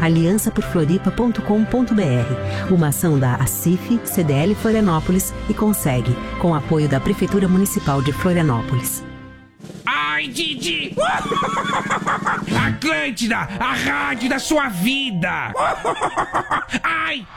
aliançaporfloripa.com.br. Uma ação da ACIF, CDL Florianópolis e Consegue, com apoio da Prefeitura Municipal de Florianópolis. Ai, Didi! Atlântida, a rádio da sua vida! Ai!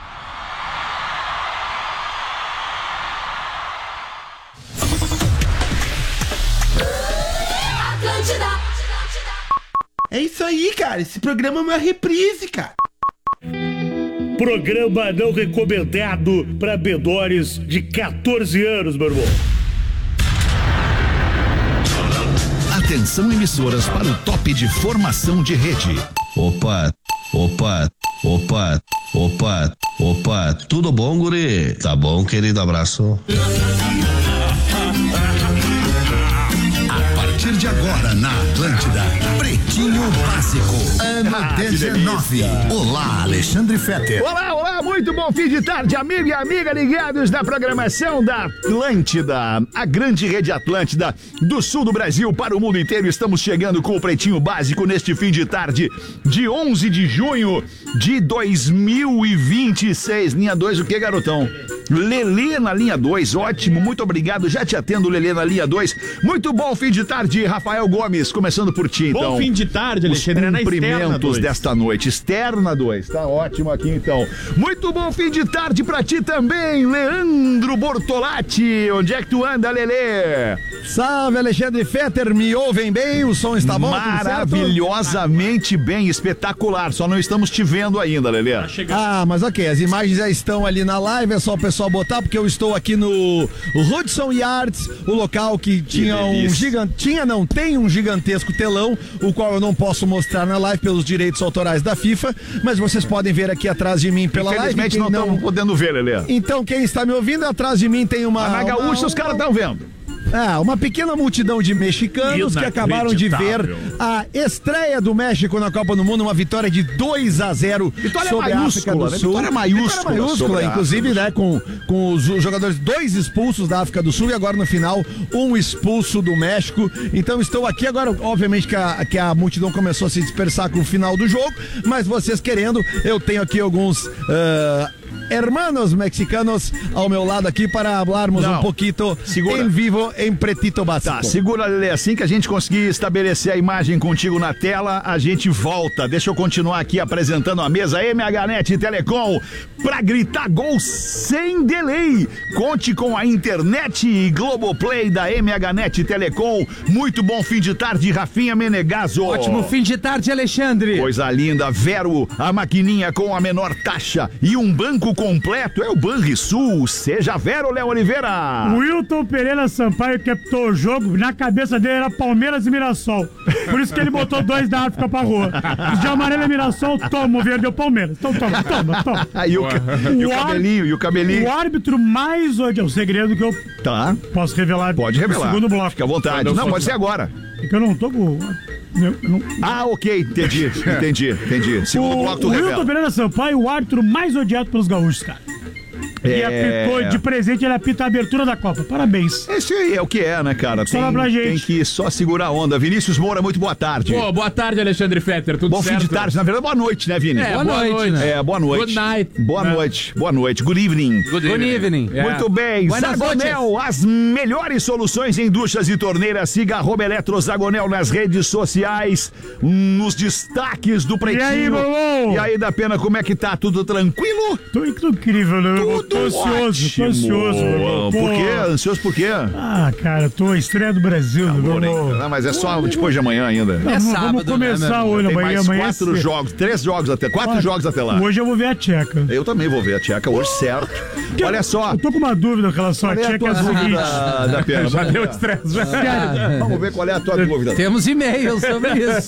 É isso aí, cara. Esse programa é uma reprise, cara. Programa não recomendado para menores de 14 anos, meu irmão. Atenção, emissoras, para o top de formação de rede. Opa, tudo bom, guri? Tá bom, querido, abraço. A partir de agora, na Atlântida, Pretinho Básico, ano 19. Olá, Alexandre Fetter. Olá, muito bom fim de tarde, amigo e amiga ligados na programação da Atlântida, a grande rede Atlântida do sul do Brasil para o mundo inteiro. Estamos chegando com o Pretinho Básico neste fim de tarde de 11 de junho de 2026. Linha 2, o que, garotão? Lelê na linha 2, ótimo, muito obrigado, já te atendo, Lelê na linha 2. Muito bom fim de tarde, Rafael Gomes, começando por ti, então. Bom fim de tarde, Alexandre, os na cumprimentos desta noite, externa 2, tá ótimo aqui então. Muito bom fim de tarde pra ti também, Leandro Bortolatti, onde é que tu anda, Lelê? Salve, Alexandre Fetter, me ouvem bem? O som está bom? Maravilhosamente bem, espetacular, só não estamos te vendo ainda, Lelê. Mas ok, as imagens já estão ali na live, é só o pessoal botar, porque eu estou aqui no Hudson Yards, o local que tinha tem um gigantesco telão, o qual eu não posso mostrar na live pelos direitos autorais da FIFA, mas vocês podem ver aqui atrás de mim pela live. Infelizmente não estamos podendo ver, Lelê. Então quem está me ouvindo, atrás de mim tem na Gaúcha os caras estão vendo. Uma pequena multidão de mexicanos que acabaram de ver a estreia do México na Copa do Mundo, uma vitória de 2-0 sobre a África do Sul. Vitória maiúscula, inclusive, né, com os jogadores 2 expulsos da África do Sul e agora no final 1 expulso do México. Então estou aqui agora, obviamente que a multidão começou a se dispersar com o final do jogo, mas vocês querendo, eu tenho aqui alguns hermanos mexicanos ao meu lado aqui para falarmos um pouquinho em vivo em Pretito Básico. Tá, segura, Lelê, assim que a gente conseguir estabelecer a imagem contigo na tela, a gente volta. Deixa eu continuar aqui apresentando a mesa MHNet Telecom pra gritar gol sem delay. Conte com a internet e Globoplay da MHNet Telecom. Muito bom fim de tarde, Rafinha Menegaso. Ótimo fim de tarde, Alexandre. Coisa linda, Vero, a maquininha com a menor taxa e um banco completo é o Banrisul. Seja Vero, Léo Oliveira. O Wilton Pereira Sampaio captou o jogo, na cabeça dele era Palmeiras e Mirassol. Por isso que ele botou 2 da África pra rua. Os de amarelo é Mirassol, toma, o verde é o Palmeiras. Então toma. E o cabelinho. O árbitro mais odiado, o segredo que eu posso revelar. Pode revelar. No segundo bloco. Fica à vontade. Não, pode ser agora. É que eu não tô com... ok, entendi. Segundo bloco tu revela. O Wilton Pereira Sampaio, o árbitro mais odiado pelos gaúchos, cara. E apitou de presente, ele apita a abertura da Copa. Parabéns. Esse aí é o que é, né, cara? Tem que só segurar a onda. Vinícius Moura, muito boa tarde. Boa tarde, Alexandre Fetter. Tudo bom certo? Bom fim de tarde. Na verdade, boa noite, né, Vini? Boa noite, né? Boa noite. Good night. Boa noite. Good evening. Good evening. Muito bem. Zagonel, as melhores soluções em duchas e torneiras. Siga @Eletro Zagonel nas redes sociais, nos destaques do Pretinho. E aí, da Pena, como é que tá? Tudo tranquilo? Tô incrível, né? Tô ansioso. Por quê? Ansioso por quê? Cara, tô estreia do Brasil. Não, mas é só depois de amanhã ainda. É sábado, vamos começar hoje, amanhã. Tem mais 4 jogos até lá. Hoje eu vou ver a Tcheca. Eu também vou ver a Tcheca hoje, certo. Olha só. Eu tô com uma dúvida com relação à Tcheca. É a seguinte. Já deu estresse. Vamos ver qual é a tua dúvida. Temos e-mails sobre isso.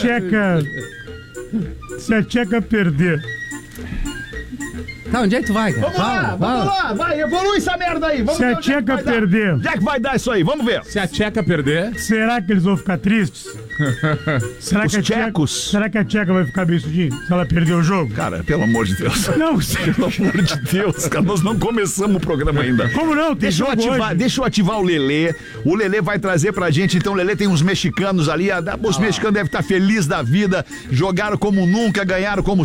Se a Tcheca perder... Tá, onde é que tu vai, cara? Vamos lá, vai, evolui essa merda aí. Se a Tcheca perder... Onde é que vai dar isso aí? Vamos ver. Se a Tcheca perder... Será que eles vão ficar tristes? Será que a Tcheca vai ficar bem se ela perder o jogo? Cara, pelo amor de Deus. Não, pelo amor de Deus, cara, nós não começamos o programa ainda. Como não? Deixa eu ativar o Lelê. O Lelê vai trazer pra gente, então o Lelê tem uns mexicanos ali, os mexicanos devem estar felizes da vida, jogaram como nunca, ganharam como